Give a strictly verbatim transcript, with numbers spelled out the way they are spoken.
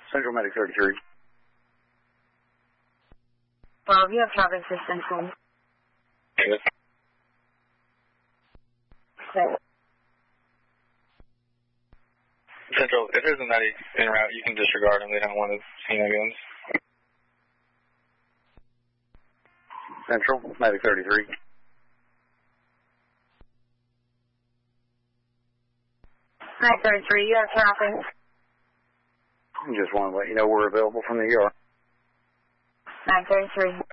Central Medic thirty-three. twelve, you have traffic for Central. Yes. Okay. Central, if there's a medic en route, you can disregard them. They don't want to see no guns. Central, Medic thirty-three. Medic thirty-three, you have traffic. Just want to let you know we're available from the E R. Medic thirty-three.